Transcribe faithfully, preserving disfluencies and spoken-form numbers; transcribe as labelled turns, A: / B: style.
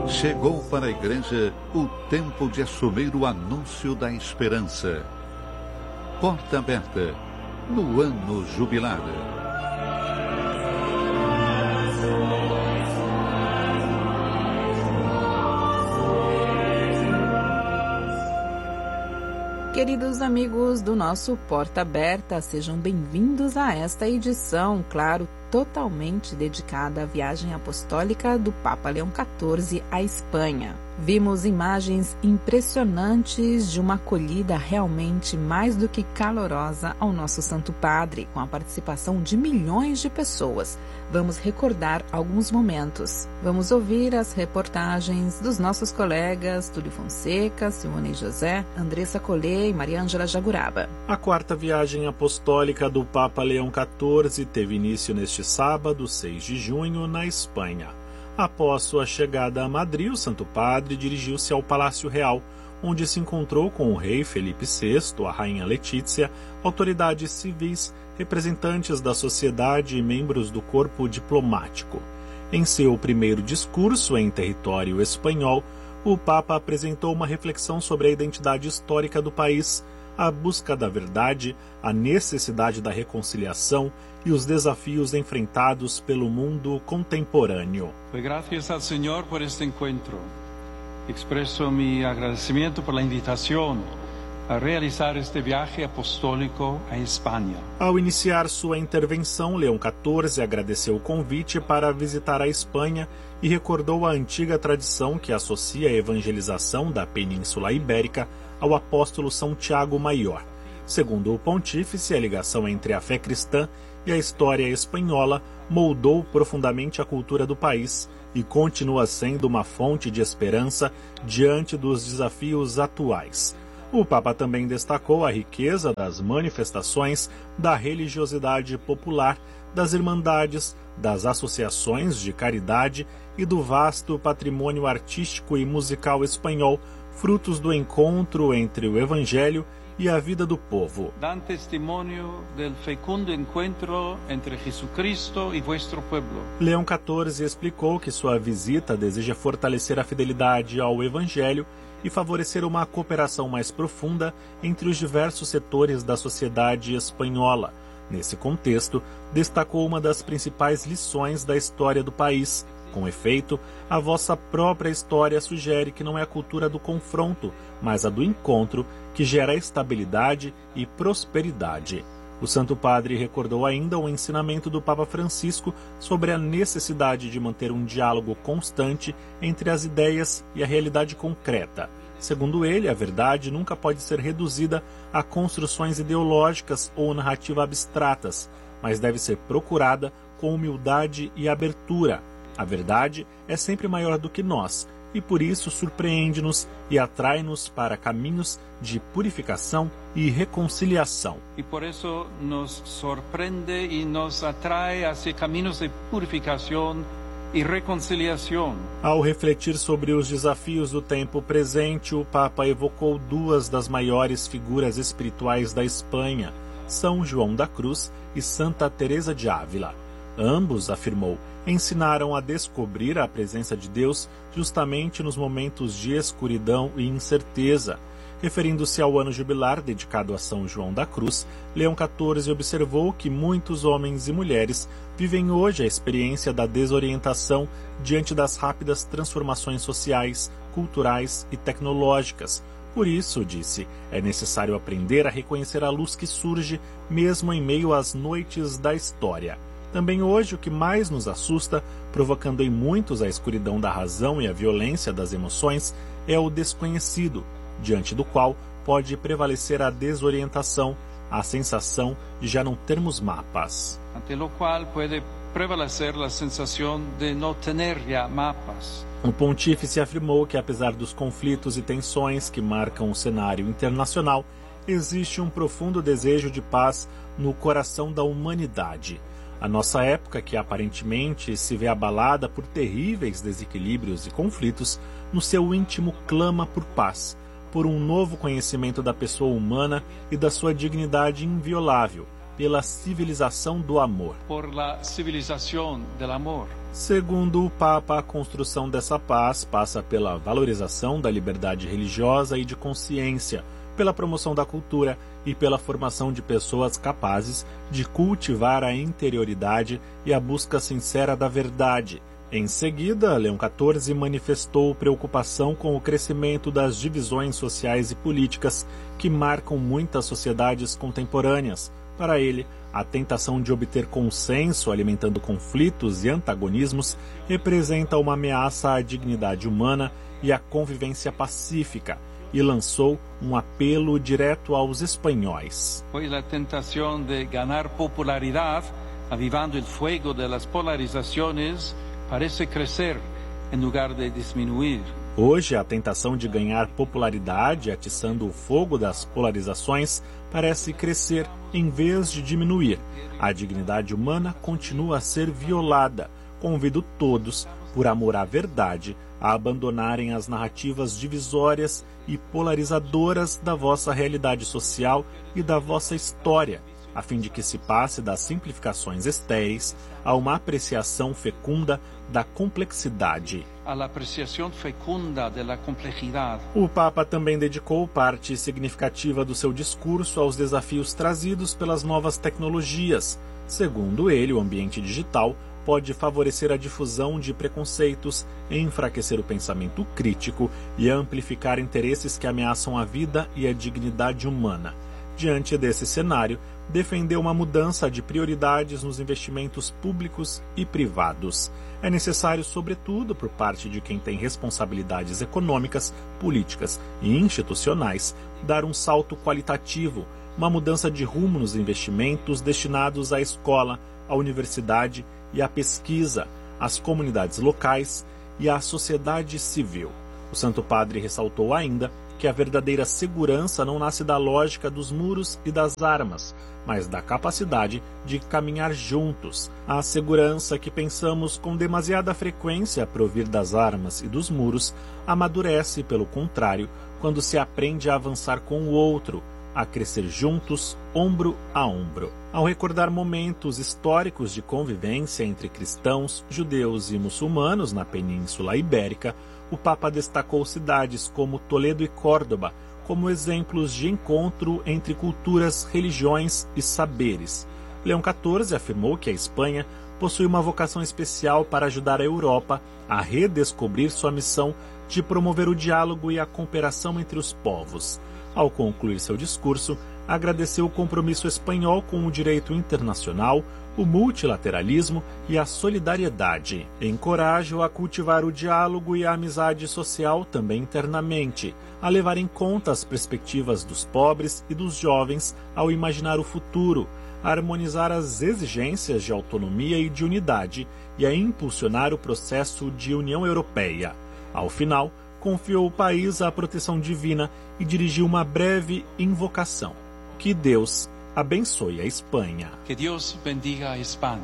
A: Chegou para a igreja o tempo de assumir o anúncio da esperança. Porta aberta no ano jubilar.
B: Queridos amigos do nosso Porta Aberta, sejam bem-vindos a esta edição, claro, totalmente dedicada à viagem apostólica do Papa Leão quatorze à Espanha. Vimos imagens impressionantes de uma acolhida realmente mais do que calorosa ao nosso Santo Padre, com a participação de milhões de pessoas. Vamos recordar alguns momentos. Vamos ouvir as reportagens dos nossos colegas Túlio Fonseca, Simone José, Andressa Collet e Maria Ângela Jaguraba.
C: A quarta viagem apostólica do Papa Leão quatorze teve início neste sábado, seis de junho, na Espanha. Após sua chegada a Madrid, o Santo Padre dirigiu-se ao Palácio Real, onde se encontrou com o rei Felipe sexto, a rainha Letícia, autoridades civis, representantes da sociedade e membros do corpo diplomático. Em seu primeiro discurso em território espanhol, o Papa apresentou uma reflexão sobre a identidade histórica do país, a busca da verdade, a necessidade da reconciliação e os desafios enfrentados pelo mundo contemporâneo.
D: Gracias al Señor por este encuentro. Expreso mi agradecimiento por la invitación a realizar este viaje apostólico a Espanha.
C: Ao iniciar sua intervenção, Leão quatorze agradeceu o convite para visitar a Espanha e recordou a antiga tradição que associa a evangelização da Península Ibérica ao apóstolo São Tiago Maior. Segundo o pontífice, a ligação entre a fé cristã e a história espanhola moldou profundamente a cultura do país e continua sendo uma fonte de esperança diante dos desafios atuais. O Papa também destacou a riqueza das manifestações da religiosidade popular, das irmandades, das associações de caridade e do vasto patrimônio artístico e musical espanhol, frutos do encontro entre o Evangelho e a vida do povo.
D: Dan testemunho del fecundo encontro entre Jesucristo e vuestro pueblo.
C: Leão quatorze explicou que sua visita deseja fortalecer a fidelidade ao Evangelho e favorecer uma cooperação mais profunda entre os diversos setores da sociedade espanhola. Nesse contexto, destacou uma das principais lições da história do país. Com efeito, a vossa própria história sugere que não é a cultura do confronto, mas a do encontro, que gera estabilidade e prosperidade. O Santo Padre recordou ainda o ensinamento do Papa Francisco sobre a necessidade de manter um diálogo constante entre as ideias e a realidade concreta. Segundo ele, a verdade nunca pode ser reduzida a construções ideológicas ou narrativas abstratas, mas deve ser procurada com humildade e abertura. A verdade é sempre maior do que nós, e por isso surpreende-nos e atrai-nos para caminhos de purificação e reconciliação.
D: E por isso nos surpreende e nos atrai hacia caminhos de purificação e reconciliação.
C: Ao refletir sobre os desafios do tempo presente, o Papa evocou duas das maiores figuras espirituais da Espanha, São João da Cruz e Santa Teresa de Ávila. Ambos, afirmou, ensinaram a descobrir a presença de Deus justamente nos momentos de escuridão e incerteza. Referindo-se ao ano jubilar dedicado a São João da Cruz, Leão quatorze observou que muitos homens e mulheres vivem hoje a experiência da desorientação diante das rápidas transformações sociais, culturais e tecnológicas. Por isso, disse, é necessário aprender a reconhecer a luz que surge mesmo em meio às noites da história. Também hoje o que mais nos assusta, provocando em muitos a escuridão da razão e a violência das emoções, é o desconhecido, diante do qual pode prevalecer a desorientação, a sensação de já não termos mapas.
D: Ante lo qual pode prevalecer a sensação de não ter já mapas.
C: O pontífice afirmou que, apesar dos conflitos e tensões que marcam o cenário internacional, existe um profundo desejo de paz no coração da humanidade. A nossa época, que aparentemente se vê abalada por terríveis desequilíbrios e conflitos, no seu íntimo clama por paz, por um novo conhecimento da pessoa humana e da sua dignidade inviolável, pela civilização do amor.
D: Por la civilización del amor.
C: Segundo o Papa, a construção dessa paz passa pela valorização da liberdade religiosa e de consciência, pela promoção da cultura e pela formação de pessoas capazes de cultivar a interioridade e a busca sincera da verdade. Em seguida, Leão quatorze manifestou preocupação com o crescimento das divisões sociais e políticas que marcam muitas sociedades contemporâneas. Para ele, a tentação de obter consenso alimentando conflitos e antagonismos representa uma ameaça à dignidade humana e à convivência pacífica, e lançou um apelo direto aos espanhóis.
D: Pois a tentação de ganhar popularidade, avivando o fogo das polarizações, parece crescer em lugar de diminuir.
C: Hoje, a tentação de ganhar popularidade, atiçando o fogo das polarizações, parece crescer em vez de diminuir. A dignidade humana continua a ser violada. Convido todos, por amor à verdade, a abandonarem as narrativas divisórias e polarizadoras da vossa realidade social e da vossa história, a fim de que se passe das simplificações estéreis a uma apreciação fecunda da complexidade.
D: A apreciação fecunda da complexidade.
C: O Papa também dedicou parte significativa do seu discurso aos desafios trazidos pelas novas tecnologias. Segundo ele, o ambiente digital pode favorecer a difusão de preconceitos, enfraquecer o pensamento crítico e amplificar interesses que ameaçam a vida e a dignidade humana. Diante desse cenário, defendeu uma mudança de prioridades nos investimentos públicos e privados. É necessário, sobretudo, por parte de quem tem responsabilidades econômicas, políticas e institucionais, dar um salto qualitativo, uma mudança de rumo nos investimentos destinados à escola, à universidade e à pesquisa, às comunidades locais e à sociedade civil. O Santo Padre ressaltou ainda que a verdadeira segurança não nasce da lógica dos muros e das armas, mas da capacidade de caminhar juntos. A segurança que pensamos com demasiada frequência provir das armas e dos muros amadurece, pelo contrário, quando se aprende a avançar com o outro, a crescer juntos, ombro a ombro. Ao recordar momentos históricos de convivência entre cristãos, judeus e muçulmanos na Península Ibérica, o Papa destacou cidades como Toledo e Córdoba como exemplos de encontro entre culturas, religiões e saberes. Leão quatorze afirmou que a Espanha possui uma vocação especial para ajudar a Europa a redescobrir sua missão de promover o diálogo e a cooperação entre os povos. Ao concluir seu discurso, agradeceu o compromisso espanhol com o direito internacional, o multilateralismo e a solidariedade. Encoraja-o a cultivar o diálogo e a amizade social também internamente, a levar em conta as perspectivas dos pobres e dos jovens ao imaginar o futuro, a harmonizar as exigências de autonomia e de unidade e a impulsionar o processo de União Europeia. Ao final, confiou o país à proteção divina e dirigiu uma breve invocação. Que Deus abençoe a Espanha.
D: Que Deus bendiga a Espanha.